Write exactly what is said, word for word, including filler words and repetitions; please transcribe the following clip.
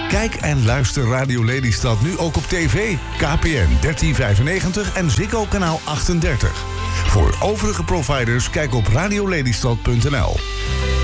Kijk en luister Radio Lelystad nu ook op tv, K P N dertien vijfennegentig en Ziggo kanaal achtendertig. Voor overige providers kijk op radiolelystad punt n l.